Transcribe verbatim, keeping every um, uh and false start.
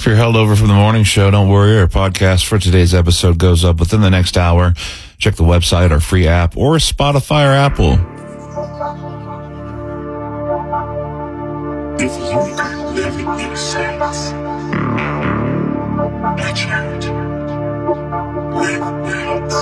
you're held over from the morning show, don't worry. Our podcast for today's episode goes up within the next hour. Check the website, our free app, or Spotify or Apple. If you could live in your sense.